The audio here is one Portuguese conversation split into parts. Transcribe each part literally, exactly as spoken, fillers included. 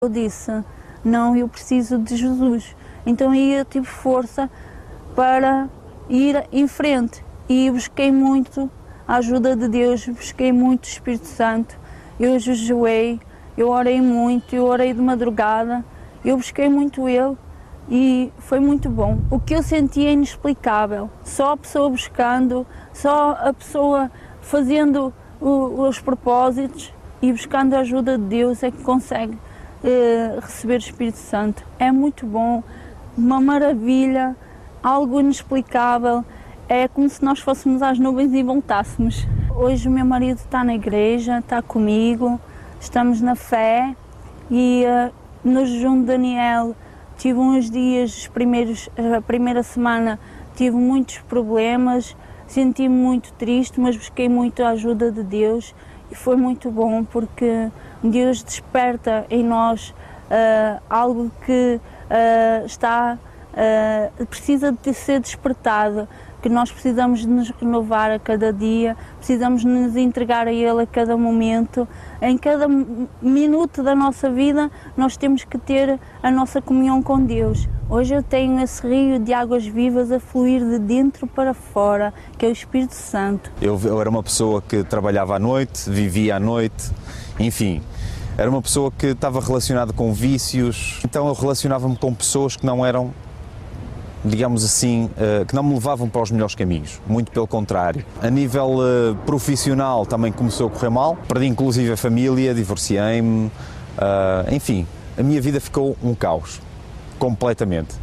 Eu disse, não, eu preciso de Jesus. Então aí eu tive força para ir em frente e busquei muito a ajuda de Deus, busquei muito o Espírito Santo. Eu jejuei, eu orei muito, eu orei de madrugada, eu busquei muito Ele e foi muito bom. O que eu senti é inexplicável. Só a pessoa buscando, só a pessoa fazendo o, os propósitos e buscando a ajuda de Deus é que consegue eh, receber o Espírito Santo. É muito bom, uma maravilha, algo inexplicável. É como se nós fôssemos às nuvens e voltássemos. Hoje o meu marido está na igreja, está comigo, estamos na fé e uh, no jejum de Daniel tive uns dias, os primeiros, a primeira semana tive muitos problemas, senti-me muito triste, mas busquei muito a ajuda de Deus e foi muito bom porque Deus desperta em nós uh, algo que uh, está, uh, precisa de ser despertado, que nós precisamos de nos renovar a cada dia, precisamos de nos entregar a Ele a cada momento. Em cada minuto da nossa vida, nós temos que ter a nossa comunhão com Deus. Hoje eu tenho esse rio de águas vivas a fluir de dentro para fora, que é o Espírito Santo. Eu, eu era uma pessoa que trabalhava à noite, vivia à noite, enfim, era uma pessoa que estava relacionada com vícios, então eu relacionava-me com pessoas que não eram, digamos assim, uh, que não me levavam para os melhores caminhos, muito pelo contrário. A nível uh, profissional também começou a correr mal, perdi inclusive a família, divorciei-me, uh, enfim, a minha vida ficou um caos, completamente.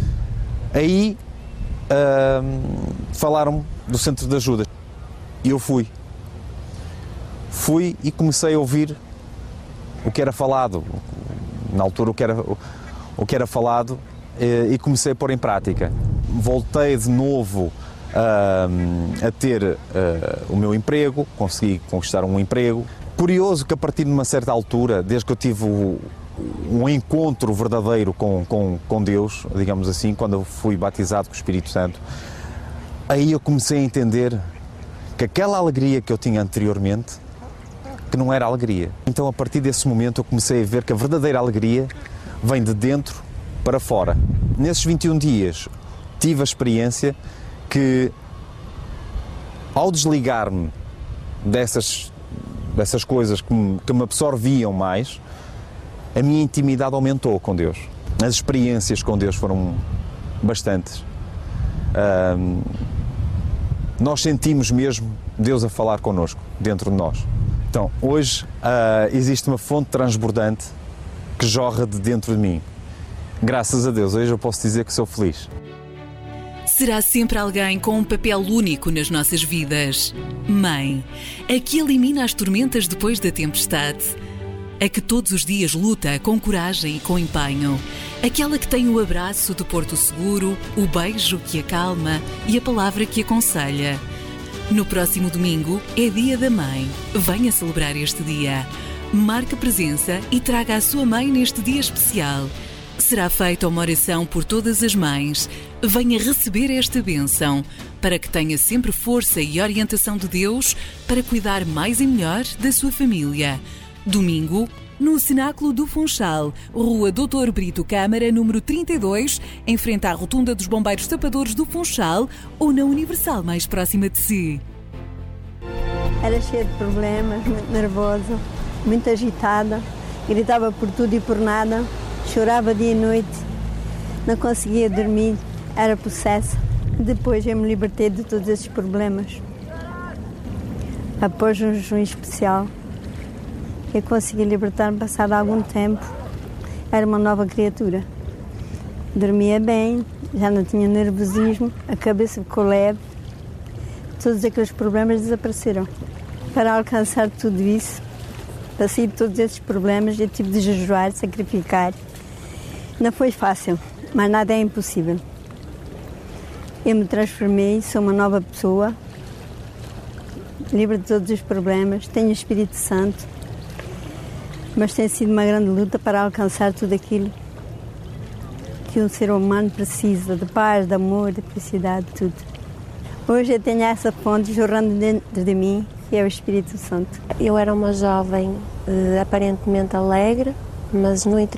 Aí uh, falaram-me do centro de ajuda e eu fui. Fui e comecei a ouvir o que era falado, na altura o que era, o, o que era falado, e comecei a pôr em prática. Voltei de novo uh, a ter uh, o meu emprego, consegui conquistar um emprego. Curioso que a partir de uma certa altura, desde que eu tive o, um encontro verdadeiro com, com, com Deus, digamos assim, quando eu fui batizado com o Espírito Santo, aí eu comecei a entender que aquela alegria que eu tinha anteriormente, que não era alegria. Então a partir desse momento eu comecei a ver que a verdadeira alegria vem de dentro para fora. Nesses vinte e um dias tive a experiência que, ao desligar-me dessas, dessas coisas que me, que me absorviam mais, a minha intimidade aumentou com Deus. As experiências com Deus foram bastantes. Um, nós sentimos mesmo Deus a falar connosco, dentro de nós. Então, hoje uh, existe uma fonte transbordante que jorra de dentro de mim. Graças a Deus, hoje eu posso dizer que sou feliz. Será sempre alguém com um papel único nas nossas vidas. Mãe, a que elimina as tormentas depois da tempestade. A que todos os dias luta com coragem e com empenho. Aquela que tem o abraço de porto seguro, o beijo que acalma e a palavra que aconselha. No próximo domingo é Dia da Mãe. Venha celebrar este dia. Marque presença e traga a sua mãe neste dia especial. Será feita uma oração por todas as mães. Venha receber esta bênção, para que tenha sempre força e orientação de Deus para cuidar mais e melhor da sua família. Domingo, no Cenáculo do Funchal, Rua doutor Brito Câmara, número trinta e dois, em frente à Rotunda dos Bombeiros Tapadores do Funchal, ou na Universal mais próxima de si. Era cheia de problemas, muito nervosa, muito agitada, gritava por tudo e por nada. Chorava dia e noite, não conseguia dormir, era possessa. Depois eu me libertei de todos esses problemas. Após um jejum especial, eu consegui libertar-me passado algum tempo. Era uma nova criatura. Dormia bem, já não tinha nervosismo, a cabeça ficou leve. Todos aqueles problemas desapareceram. Para alcançar tudo isso, para sair de todos esses problemas, eu tive de jejuar, sacrificar. Não foi fácil, mas nada é impossível. Eu me transformei, sou uma nova pessoa, livre de todos os problemas, tenho o Espírito Santo, mas tem sido uma grande luta para alcançar tudo aquilo que um ser humano precisa, de paz, de amor, de felicidade, tudo. Hoje eu tenho essa fonte jorrando dentro de mim, que é o Espírito Santo. Eu era uma jovem uh, aparentemente alegre, mas no